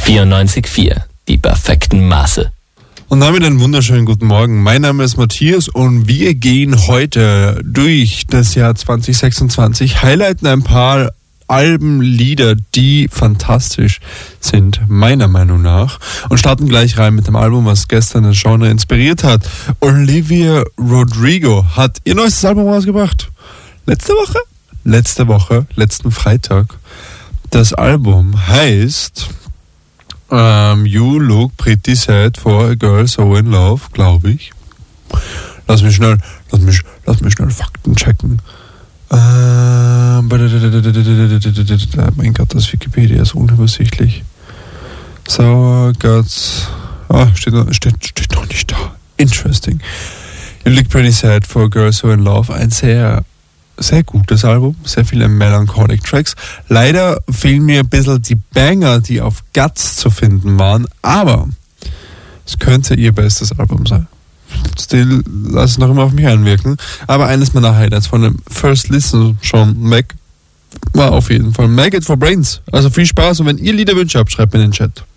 94,4. Die perfekten Maße. Und damit einen wunderschönen guten Morgen. Mein Name ist Matthias und wir gehen heute durch das Jahr 2026, highlighten ein paar Alben, Lieder, die fantastisch sind, meiner Meinung nach. Und starten gleich rein mit dem Album, was gestern das Genre inspiriert hat. Olivia Rodrigo hat ihr neuestes Album rausgebracht. Letzten Freitag. Das Album heißt You Look Pretty Sad for a Girl So in Love, glaube ich. Lass mich schnell Fakten checken. Mein Gott, das Wikipedia ist unübersichtlich. So, steht noch nicht da. Interesting. You Look Pretty Sad for a Girl So in Love. Ein sehr, sehr gutes Album. Sehr viele melancholic Tracks. Leider fehlen mir ein bisschen die Banger, die auf Guts zu finden waren. Aber es könnte ihr bestes Album sein. Still, lass es noch immer auf mich einwirken. Aber eines meiner Highlights von dem First Listen schon Mac war auf jeden Fall Maggot for Brains. Also viel Spaß und wenn ihr Liederwünsche habt, schreibt mir in den Chat.